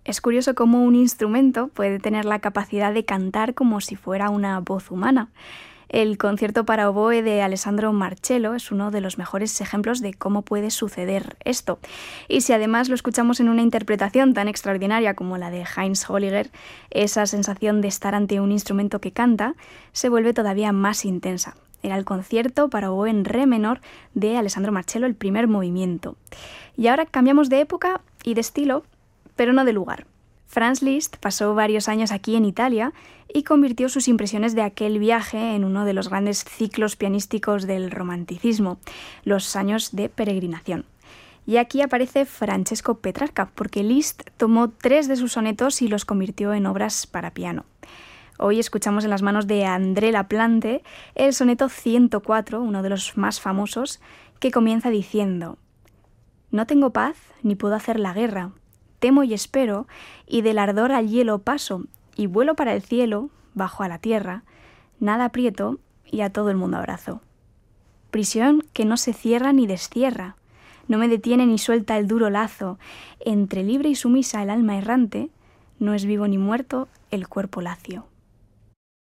Es curioso cómo un instrumento puede tener la capacidad de cantar como si fuera una voz humana. El concierto para oboe de Alessandro Marcello es uno de los mejores ejemplos de cómo puede suceder esto. Y si además lo escuchamos en una interpretación tan extraordinaria como la de Heinz Holliger, esa sensación de estar ante un instrumento que canta se vuelve todavía más intensa. Era el concierto para oboe en re menor de Alessandro Marcello, el primer movimiento. Y ahora cambiamos de época y de estilo, pero no de lugar. Franz Liszt pasó varios años aquí en Italia y convirtió sus impresiones de aquel viaje en uno de los grandes ciclos pianísticos del romanticismo, los años de peregrinación. Y aquí aparece Francesco Petrarca, porque Liszt tomó 3 de sus sonetos y los convirtió en obras para piano. Hoy escuchamos en las manos de André Laplante el soneto 104, uno de los más famosos, que comienza diciendo: «No tengo paz ni puedo hacer la guerra. Temo y espero, y del ardor al hielo paso, y vuelo para el cielo, bajo a la tierra, nada aprieto y a todo el mundo abrazo. Prisión que no se cierra ni descierra, no me detiene ni suelta el duro lazo, entre libre y sumisa el alma errante, no es vivo ni muerto el cuerpo lacio».